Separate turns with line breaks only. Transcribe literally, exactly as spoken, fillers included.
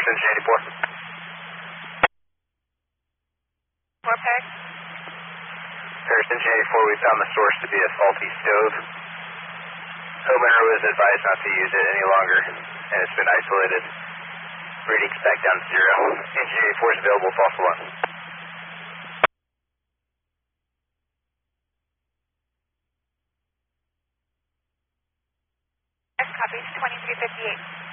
source, engine eighty-four.
Four Paris.
Paris, engine eighty-four, we found the source to be a faulty stove. Homeowner was advised not to use it any longer, and it's been isolated. Readings back down to zero. Engine eighty-four is available, false alarm.
Copies twenty-three fifty-eight.